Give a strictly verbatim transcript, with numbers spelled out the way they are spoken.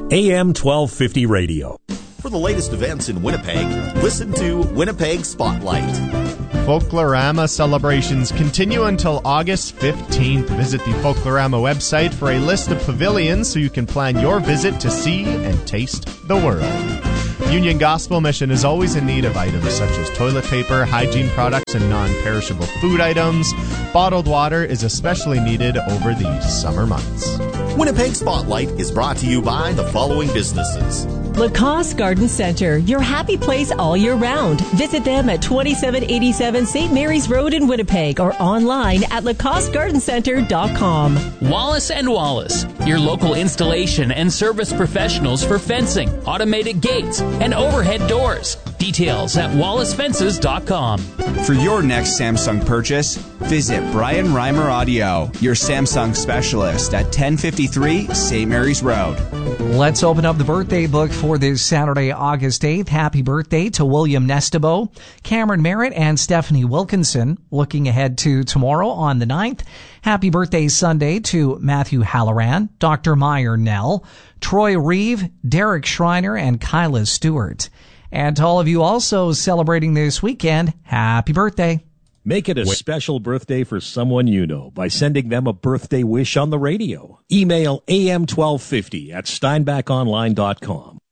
A M twelve fifty Radio. For the latest events in Winnipeg, listen to Winnipeg Spotlight. Folklorama celebrations continue until August fifteenth. Visit the Folklorama website for a list of pavilions so you can plan your visit to see and taste the world. Union Gospel Mission is always in need of items such as toilet paper, hygiene products, and non-perishable food items. Bottled water is especially needed over the summer months. Winnipeg Spotlight is brought to you by the following businesses. Lacoste Garden Center, your happy place all year round. Visit them at twenty-seven eighty-seven Saint Mary's Road in Winnipeg or online at lacoste garden center dot com. Wallace and Wallace, your local installation and service professionals for fencing, automated gates, and overhead doors. Details at wallace fences dot com. For your next Samsung purchase, visit Brian Reimer Audio, your Samsung specialist at ten fifty-three Saint Mary's Road. Let's open up the birthday book for this Saturday, August eighth. Happy birthday to William Nestabo, Cameron Merritt, and Stephanie Wilkinson. Looking ahead to tomorrow on the ninth. Happy birthday Sunday to Matthew Halloran, Doctor Meyer Nell, Troy Reeve, Derek Schreiner, and Kyla Stewart. And to all of you also celebrating this weekend, happy birthday. Make it a special birthday for someone you know by sending them a birthday wish on the radio. Email A M twelve fifty at steinbach online dot com.